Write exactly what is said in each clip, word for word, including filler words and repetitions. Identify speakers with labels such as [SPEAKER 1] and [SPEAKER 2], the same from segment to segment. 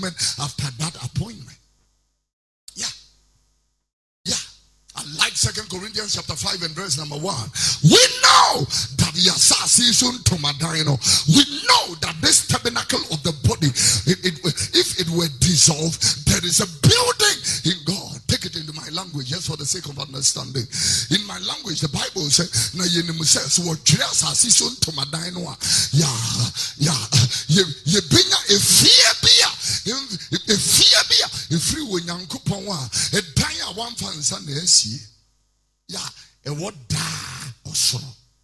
[SPEAKER 1] after that appointment. Yeah. Yeah. I like Second Corinthians chapter five and verse number one. We know that the assassination to Madino. We know that this tabernacle of the body, it, it, if it were dissolved, there is a building in God. Take it into my language, just for the sake of understanding. In my language, the Bible says, "Na yenimu says what assassination to Madino." Yeah, yeah. Ye ye binya a fear beer, a fear beer, a free when yankupon a danya one fan Sunday. Yeah, and what die or so.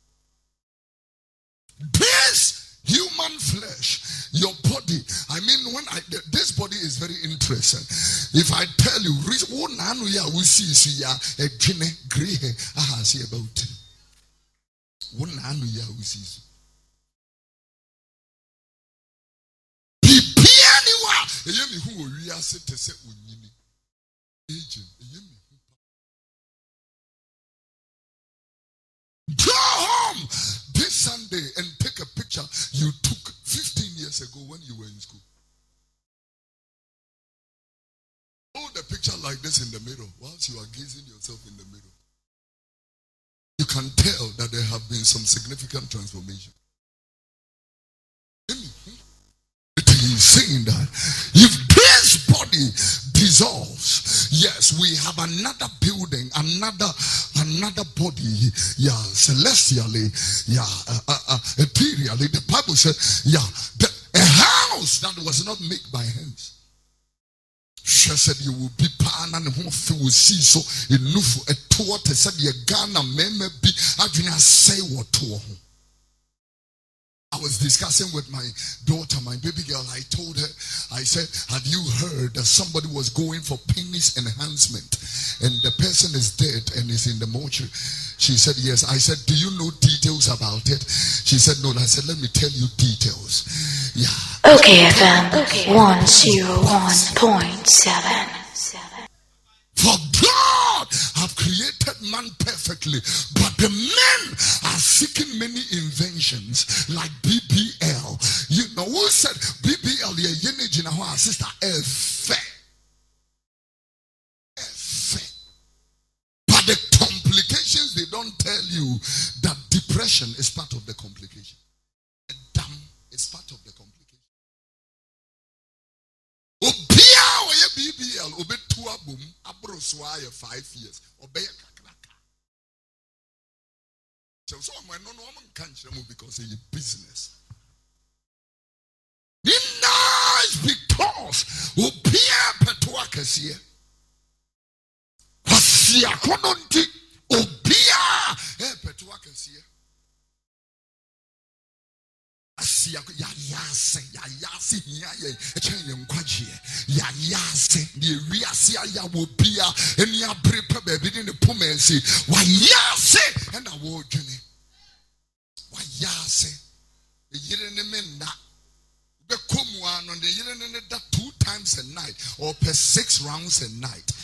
[SPEAKER 1] This human flesh, your body. I mean, when I this body is very interesting. If I tell you, one anu ya we see see ya a gene gray aha see about it. One anu ya we see. Prepare anyone. Eyemi who we are set to say unyini. Agent. Eyemi. Go home this Sunday and take a picture you took fifteen years ago when you were in school. Hold the picture like this in the mirror whilst you are gazing yourself in the mirror. You can tell that there have been some significant transformation. It is saying that if this body dissolves, yes, we have another building, another another body, yeah, celestially, yeah, uh, uh, uh, ethereally. The Bible says, yeah, the, a house that was not made by hands. She said, you will be pan and who will see so enough a tour to say the Ghana may be. I do not say what to. I was discussing with my daughter, my baby girl. I told her, I said, have you heard that somebody was going for penis enhancement and the person is dead and is in the mortuary? She said, yes. I said, do you know details about it? She said, no. I said, let me tell you details. Yeah.
[SPEAKER 2] Okay, F M one oh one point seven.
[SPEAKER 1] For God have created man perfectly, but the men are seeking many inventions like B B L. You know who said B B L? Yeah, you know our sister F. F. But the complications they don't tell you that depression is part of the complication. Damn is part of the complication. B B L obe two abum abro swaya five years obey kakraka. So so my no no man can't because it's business. It's because obia petuakas here. Wasia kononti obia eh petuakas here. Ya yase ya yase ya ya echenye nkwaje ya yase the wiase ya wo bia eni abrepa baby ni pomensi wa yase and a wo dwene wa yase the yire ne menna be komu ano the yire ne that two times a night or per six rounds a night